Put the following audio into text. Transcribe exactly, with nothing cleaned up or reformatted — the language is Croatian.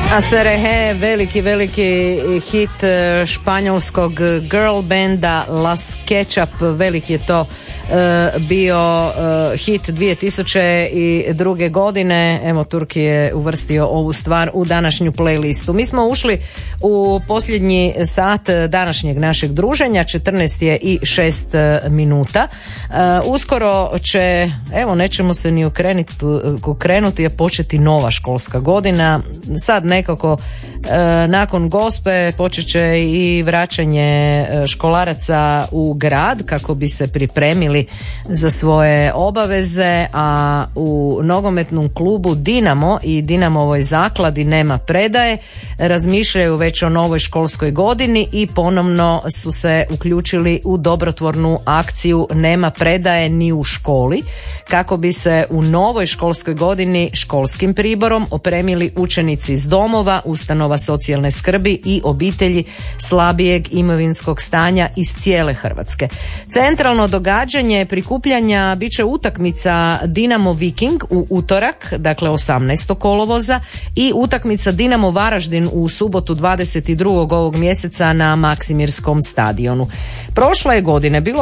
Aserehe, veliki, veliki hit španjolskog girl benda Las Ketchup, veliki je to uh, bio uh, hit dvije tisuće druge. godine. Evo, Turki je uvrstio ovu stvar u današnju playlistu. Mi smo ušli u posljednji sat današnjeg našeg druženja, četrnaest je i šest minuta. Uh, uskoro će, evo, nećemo se ni okrenuti, okrenuti je početi nova školska godina. Sad nekako e, nakon Gospe počet će i vraćanje školaraca u grad kako bi se pripremili za svoje obaveze, a u nogometnom klubu Dinamo i Dinamovoj zakladi Nema predaje razmišljaju već o novoj školskoj godini i ponovno su se uključili u dobrotvornu akciju Nema predaje ni u školi, kako bi se u novoj školskoj godini školskim priborom opremili učenici iz domova, ustanova socijalne skrbi i obitelji slabijeg imovinskog stanja iz cijele Hrvatske. Centralno događanje prikupljanja bit će utakmica Dinamo Viking u utorak, dakle osamnaestog kolovoza, i utakmica Dinamo Varaždin u subotu dvadeset drugog ovog mjeseca na Maksimirskom stadionu. Prošle je godine bilo